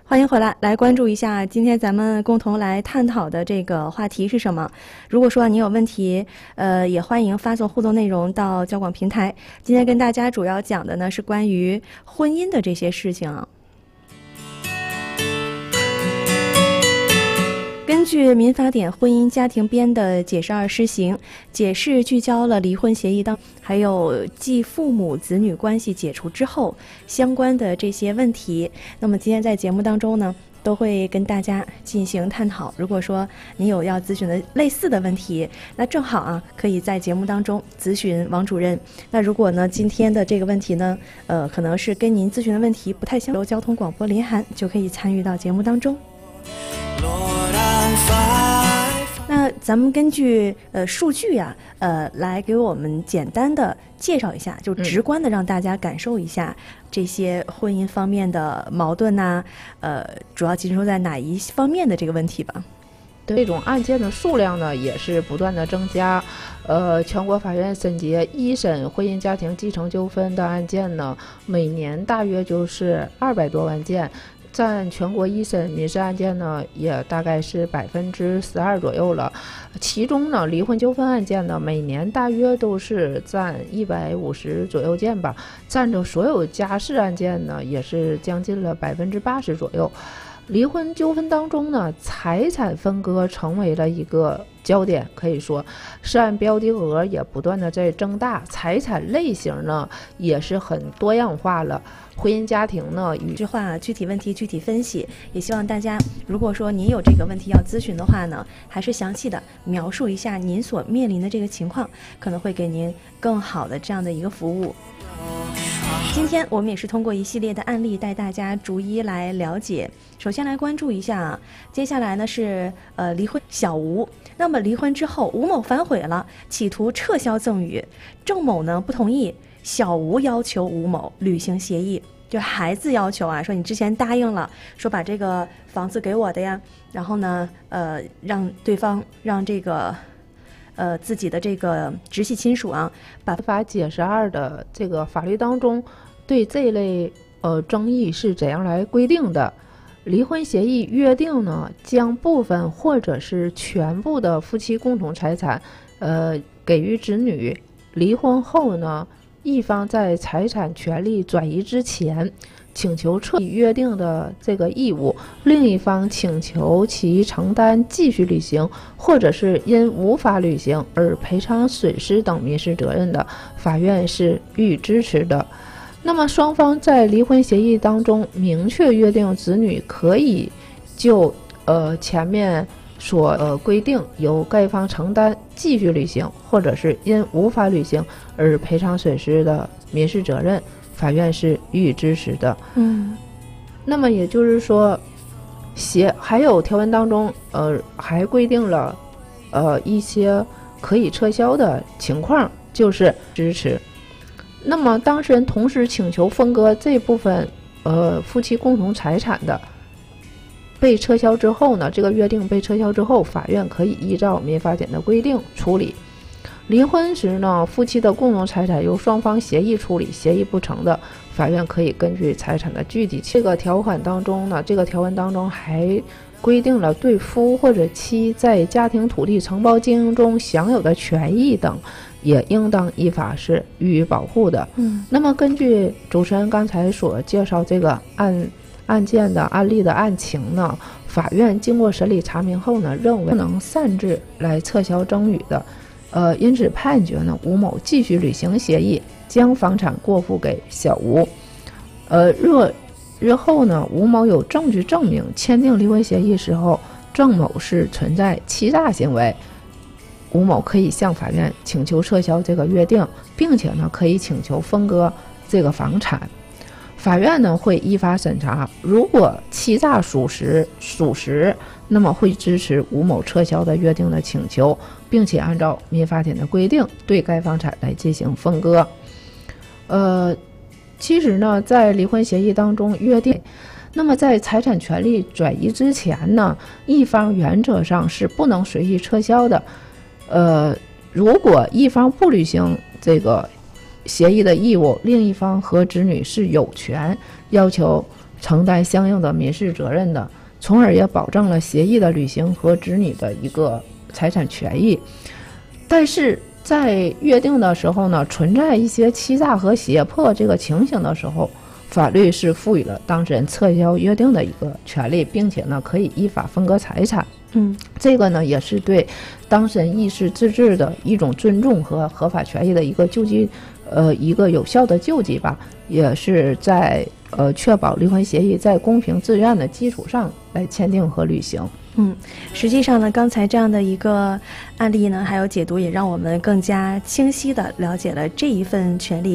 欢迎回来，来关注一下今天咱们共同来探讨的这个话题是什么。如果说你有问题，也欢迎发送互动内容到交广平台。今天跟大家主要讲的呢是关于婚姻的这些事情啊。根据民法典婚姻家庭编的解释2施行，解释聚焦了离婚协议当还有继父母子女关系解除之后相关的这些问题。那么今天在节目当中呢，都会跟大家进行探讨。如果说你有要咨询的类似的问题，那正好啊，可以在节目当中咨询王主任。那如果呢，今天的这个问题呢，可能是跟您咨询的问题不太相同，交通广播林涵就可以参与到节目当中。那咱们根据数据啊，来给我们简单的介绍一下，就直观的让大家感受一下这些婚姻方面的矛盾呐，主要集中在哪一方面的这个问题吧。 这种案件的数量呢也是不断的增加，全国法院审结一审婚姻家庭继承纠纷的案件呢，每年大约就是200多万件。占全国一审民事案件呢，也大概是12%左右了。其中呢，离婚纠纷案件呢，每年大约都是占150左右件吧，占着所有家事案件呢，也是将近了80%左右。离婚纠纷当中呢，财产分割成为了一个焦点，可以说涉案标的额也不断的在增大，财产类型呢也是很多样化了。婚姻家庭呢， 一句话，具体问题具体分析。也希望大家，如果说您有这个问题要咨询的话呢，还是详细的描述一下您所面临的这个情况，可能会给您更好的这样的一个服务。今天我们也是通过一系列的案例带大家逐一来了解。首先来关注一下啊，接下来呢是离婚小吴。那么离婚之后，吴某反悔了，企图撤销赠与，郑某呢不同意，小吴要求吴某履行协议。就孩子要求啊，说你之前答应了，说把这个房子给我的呀，然后呢让对方让这个自己的这个直系亲属啊，把法解释2的这个法律当中对这类争议是怎样来规定的。离婚协议约定呢，将部分或者是全部的夫妻共同财产给予子女。离婚后呢，一方在财产权利转移之前请求撤约定的这个义务，另一方请求其承担继续履行或者是因无法履行而赔偿损失等民事责任的，法院是予以支持的。那么双方在离婚协议当中明确约定子女可以就前面所规定由该方承担继续履行或者是因无法履行而赔偿损失的民事责任，法院是予以支持的。那么也就是说，还有条文当中还规定了一些可以撤销的情况，就是支持。那么当事人同时请求分割这部分夫妻共同财产的被撤销之后呢，这个约定被撤销之后，法院可以依照民法典的规定处理。离婚时呢，夫妻的共同财产由双方协议处理，协议不成的，法院可以根据财产的具体这个条文当中还规定了对夫或者妻在家庭土地承包经营中享有的权益等，也应当依法是予以保护的。那么根据主持人刚才所介绍这个案件的案例的案情呢，法院经过审理查明后呢，认为不能擅自来撤销赠与的，因此判决呢吴某继续履行协议，将房产过户给小吴。日后呢，吴某有证据证明签订离婚协议时候，郑某是存在欺诈行为，吴某可以向法院请求撤销这个约定，并且呢可以请求分割这个房产。法院呢会依法审查，如果欺诈属实，那么会支持吴某撤销的约定的请求，并且按照民法典的规定对该房产来进行分割。其实呢，在离婚协议当中约定，那么在财产权利转移之前呢，一方原则上是不能随意撤销的。如果一方不履行这个协议的义务，另一方和子女是有权要求承担相应的民事责任的，从而也保证了协议的履行和子女的一个财产权益。但是在约定的时候呢，存在一些欺诈和胁迫这个情形的时候，法律是赋予了当事人撤销约定的一个权利，并且呢可以依法分割财产。这个呢也是对当事人意识自治的一种尊重和合法权益的一个救济，一个有效的救济吧，也是在确保离婚协议在公平自愿的基础上来签订和履行。 实际上呢，刚才这样的一个案例呢，还有解读，也让我们更加清晰地了解了这一份权利